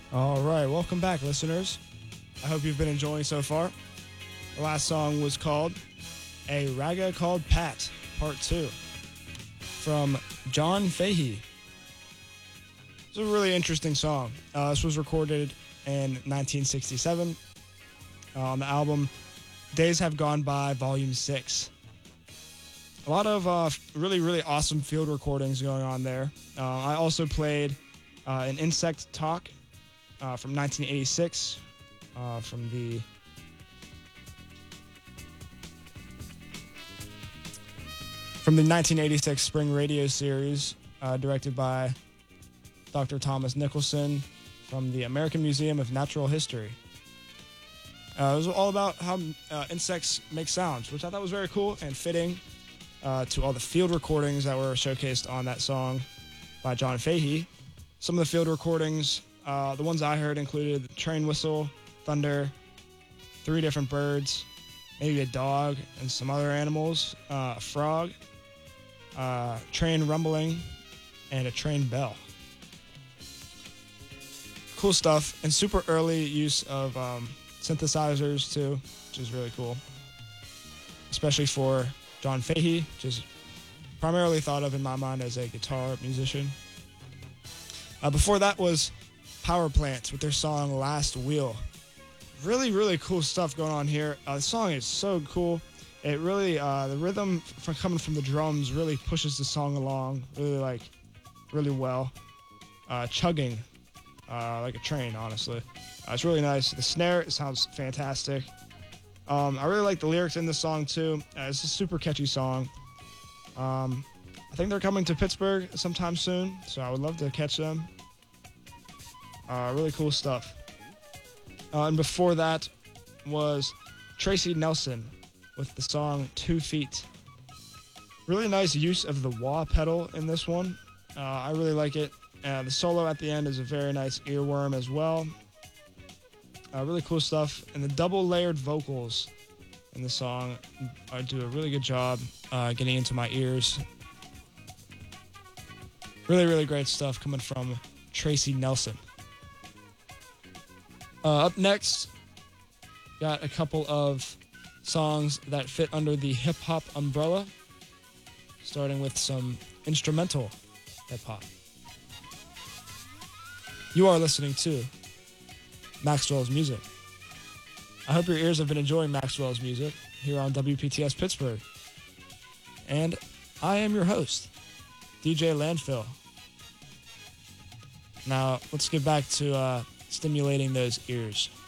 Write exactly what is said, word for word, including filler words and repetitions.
All right, welcome back, listeners. I hope you've been enjoying so far. The last song was called A Raga Called Pat, Part two, from John Fahey. It's a really interesting song. Uh, this was recorded in nineteen sixty-seven uh, on the album Days Have Gone By, Volume six. A lot of uh, really, really awesome field recordings going on there. Uh, I also played uh, an Insect Talk uh, from nineteen eighty-six uh, from the from the nineteen eighty-six Spring Radio Series, uh, directed by Doctor Thomas Nicholson from the American Museum of Natural History. Uh, it was all about how uh, insects make sounds, which I thought was very cool and fitting uh, to all the field recordings that were showcased on that song by John Fahey. Some of the field recordings, uh, the ones I heard included train whistle, thunder, three different birds, maybe a dog and some other animals, uh, a frog, uh, train rumbling, and a train bell. Cool stuff, and super early use of um, synthesizers too, which is really cool, especially for John Fahey, which is primarily thought of in my mind as a guitar musician. Uh, before that was Power Plants with their song Last Wheel. Really, really cool stuff going on here. Uh, the song is so cool. It really, uh, the rhythm from coming from the drums really pushes the song along really like, really well. Uh, chugging. Uh, like a train, honestly. Uh, it's really nice. The snare, it sounds fantastic. Um, I really like the lyrics in this song, too. Uh, it's a super catchy song. Um, I think they're coming to Pittsburgh sometime soon, so I would love to catch them. Uh, really cool stuff. Uh, and before that was Tracy Nelson with the song Two Feet. Really nice use of the wah pedal in this one. Uh, I really like it. Uh, the solo at the end is a very nice earworm as well. Uh, really cool stuff. And the double layered vocals in the song uh, do a really good job uh, getting into my ears. Really, really great stuff coming from Tracy Nelson. Uh, up next, got a couple of songs that fit under the hip-hop umbrella, starting with some instrumental hip-hop. You are listening to Maxwell's Music. I hope your ears have been enjoying Maxwell's Music here on W P T S Pittsburgh. And I am your host, D J Landfill. Now, let's get back to uh, stimulating those ears.